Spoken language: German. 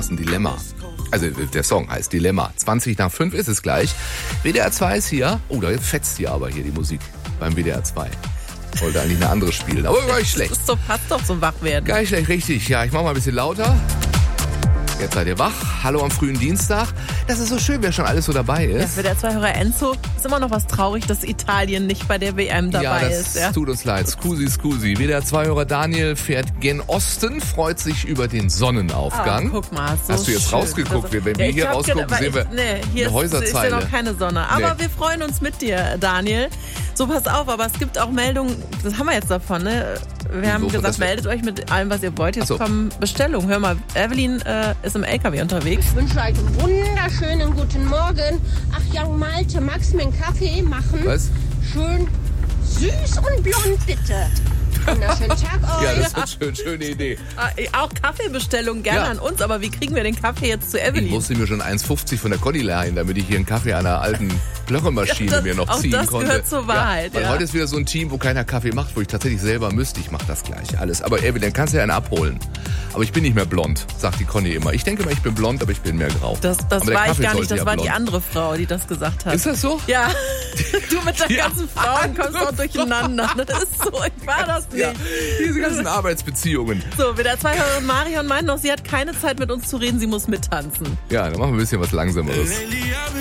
ist ein Dilemma. Also der Song heißt Dilemma. 20:05 ist es gleich. WDR 2 ist hier. Oh, da fetzt hier aber hier die Musik beim WDR 2. Wollte eigentlich eine andere spielen, aber gar nicht schlecht. Das ist so, passt doch zum Wachwerden. Gar nicht schlecht, richtig. Ja, ich mach mal ein bisschen lauter. Jetzt seid ihr wach. Hallo am frühen Dienstag. Das ist so schön, wer schon alles so dabei ist. Ja, WDR 2-Hörer Enzo, ist immer noch was traurig, dass Italien nicht bei der WM dabei ist. Ja, das tut uns leid. Scusi. WDR 2-Hörer Daniel fährt gen Osten, freut sich über den Sonnenaufgang. Guck mal, so hast du jetzt schön. rausgeguckt? Wenn wir hier rausgucken, sehen wir hier eine Häuserzeile. Ist ja noch keine Sonne. Aber wir freuen uns mit dir, Daniel. So, pass auf, aber es gibt auch Meldungen, das haben wir jetzt davon, ne? Wir haben gesagt, meldet euch mit allem, was ihr wollt. Jetzt kommen Bestellungen. Hör mal, Evelyn ist im LKW unterwegs. Ich wünsche euch einen wunderschönen guten Morgen. Ach ja, Malte, magst du mir einen Kaffee machen? Was? Schön süß und blond, bitte. Wunderschönen Tag euch. Ja, das ist schöne Idee. Auch Kaffeebestellungen gerne an uns, aber wie kriegen wir den Kaffee jetzt zu Evelyn? Ich musste mir schon 1,50 von der Conny leihen, damit ich hier einen Kaffee an einer alten Plörremaschine mir noch ziehen konnte. Das gehört zur Wahrheit. Weil heute ist wieder so ein Team, wo keiner Kaffee macht, wo ich tatsächlich selber müsste. Ich mache das gleich alles. Aber Evelyn, dann kannst du ja einen abholen. Aber ich bin nicht mehr blond, sagt die Conny immer. Ich denke immer, ich bin blond, aber ich bin mehr grau. Das war ich gar nicht, das war die andere Frau, die das gesagt hat. Ist das so? Ja. Du mit deinen ganzen Frauen kommst auch durcheinander. Das ist so, ich war das nicht. Ja, diese ganzen Arbeitsbeziehungen. So, WDR 2-Hörerin Marion meint noch, sie hat keine Zeit mit uns zu reden, sie muss mittanzen. Ja, dann machen wir ein bisschen was Langsameres.